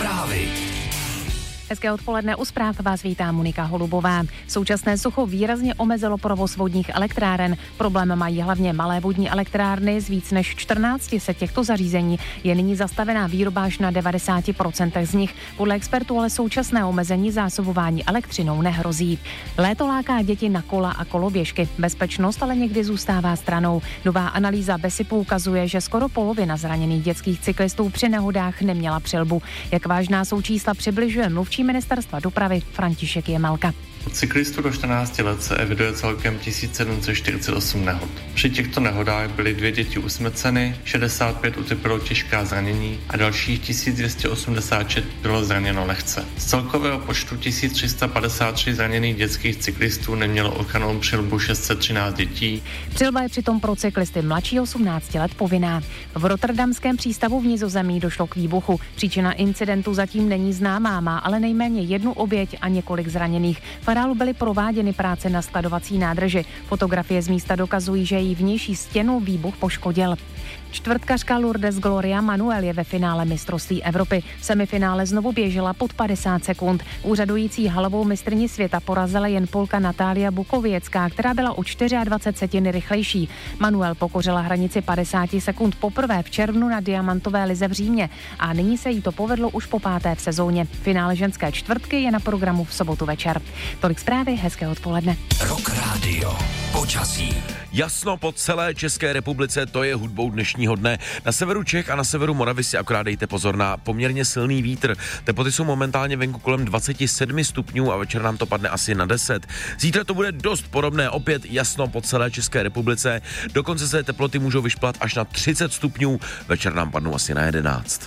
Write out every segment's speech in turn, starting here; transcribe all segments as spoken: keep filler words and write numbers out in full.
Zprávy. Hezké odpoledne, u zpráv vás vítá Monika Holubová. Současné sucho výrazně omezilo provoz vodních elektráren. Problém mají hlavně malé vodní elektrárny, z víc než čtrnácti set těchto zařízení je nyní zastavená výroba až na devadesát procent z nich. Podle expertů ale současné omezení zásobování elektřinou nehrozí. Léto láká děti na kola a koloběžky. Bezpečnost ale někdy zůstává stranou. Nová analýza BESIPu ukazuje, že skoro polovina zraněných dětských cyklistů při nehodách neměla přilbu. Jak vážná jsou čísla, přibližuje mluvčí ministerstva dopravy František Jemelka. U cyklistů do čtrnácti let se eviduje celkem tisíc sedm set čtyřicet osm nehod. Při těchto nehodách byly dvě děti usmrceny, šedesát pět utrpělo těžká zranění a dalších tisíc dvě stě osmdesát šest bylo zraněno lehce. Z celkového počtu tisíc tři sta padesát tři zraněných dětských cyklistů nemělo ochrannou přilbu šest set třináct dětí. Přilba je přitom pro cyklisty mladší osmnácti let povinná. V rotterdamském přístavu v Nizozemí došlo k výbuchu. Příčina incidentu zatím není známá, má ale nejméně jednu oběť a několik zraněných. V areálu byly prováděny práce na skladovací nádrži. Fotografie z místa dokazují, že její vnější stěnu výbuch poškodil. Čtvrtkařka Lourdes Gloria Manuel je ve finále mistrovství Evropy. V semifinále znovu běžela pod padesát sekund. Úřadující halovou mistryni světa porazila jen Polka Natália Bukověcká, která byla o dvacet čtyři setiny rychlejší. Manuel pokořila hranici padesát sekund poprvé v červnu na diamantové lize v Římě a nyní se jí to povedlo už po páté v sezóně. Finále ženské čtvrtky je na programu v sobotu večer. Tolik zprávy, hezké odpoledne. Rock Radio. Počasí. Jasno po celé České republice, to je hudbou dnešního dne. Na severu Čech a na severu Moravy si akorát dejte pozor na poměrně silný vítr. Teploty jsou momentálně venku kolem dvacet sedm stupňů a večer nám to padne asi na deset. Zítra to bude dost podobné, opět jasno po celé České republice. Dokonce se teploty můžou vyšplat až na třicet stupňů, večer nám padnou asi na jedenáct.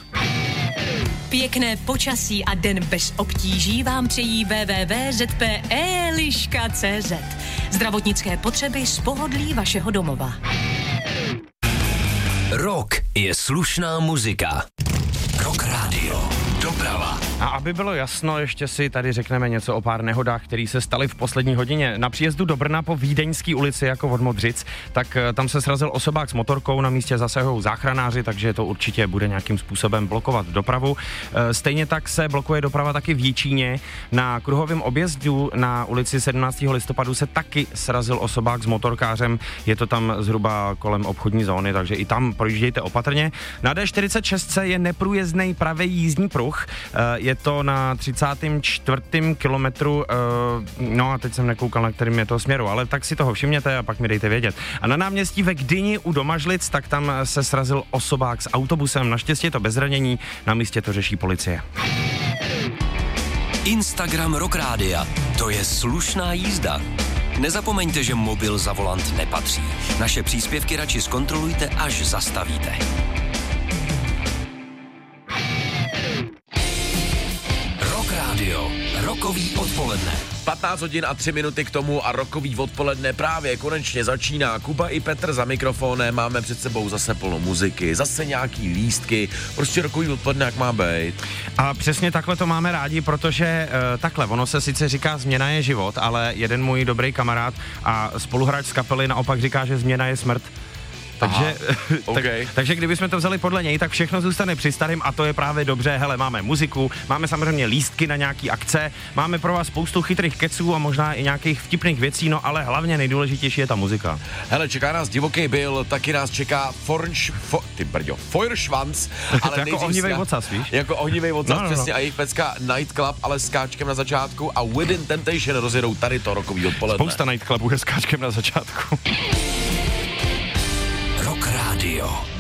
Pěkné počasí a den bez obtíží vám přejí w w w tečka z p e liška tečka c z. Zdravotnické potřeby z pohodlí vašeho domova. Rock je slušná muzika. Rock Radio. Doprava. A aby bylo jasno, ještě si tady řekneme něco o pár nehodách, které se staly v poslední hodině. Na příjezdu do Brna po Vídeňské ulici jako od Modřic, tak tam se srazil osobák s motorkou, na místě zasahují záchranáři, takže to určitě bude nějakým způsobem blokovat dopravu. Stejně tak se blokuje doprava taky v Jičíně. Na kruhovém objezdu na ulici sedmnáctého listopadu se taky srazil osobák s motorkářem. Je to tam zhruba kolem obchodní zóny, takže i tam projíždějte opatrně. Na D čtyřicet šest je neprůjezdný pravý jízdní pruh. Je to na třicátém čtvrtém kilometru, no a teď jsem nekoukal, na kterým je to směru, ale tak si toho všimněte a pak mi dejte vědět. A na náměstí ve Gdyni u Domažlic, tak tam se srazil osobák s autobusem. Naštěstí je to bez zranění, na místě to řeší policie. Instagram Rock Rádia. To je slušná jízda. Nezapomeňte, že mobil za volant nepatří. Naše příspěvky radši zkontrolujte, až zastavíte. Rock Radio. Rokový odpoledne. patnáct hodin a tři minuty k tomu a rokový odpoledne právě konečně začíná. Kuba i Petr za mikrofonem, máme před sebou zase plno muziky, zase nějaký lístky, prostě rokový odpoledne, jak má být. A přesně takhle to máme rádi, protože uh, takhle, ono se sice říká změna je život, ale jeden můj dobrý kamarád a spoluhráč z kapely naopak říká, že změna je smrt. Takže, okay. tak, takže kdybychom to vzali podle něj, tak všechno zůstane při starým a to je právě dobře. Hele, máme muziku, máme samozřejmě lístky na nějaký akce, máme pro vás spoustu chytrých keců a možná i nějakých vtipných věcí, no ale hlavně nejdůležitější je ta muzika. Hele, čeká nás divoký Bill, taky nás čeká Fornš, fo, ty brďo, Feuerschwanz, ale jako ohnivej ocas, víš? Jako ohnivej ocas, no, no, přesně, no. A jejich pecka Nightclub, ale s káčkem na začátku a Within Temptation rozjedou tady to rokový odpoledne. Spousta Nightclubů je s káčkem na začátku. Rock Radio.